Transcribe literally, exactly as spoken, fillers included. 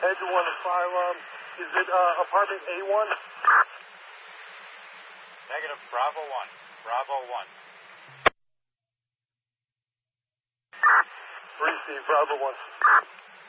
Edge one and five. Um, is it uh, apartment A one? Negative. Bravo one. Bravo one. Receive Bravo one.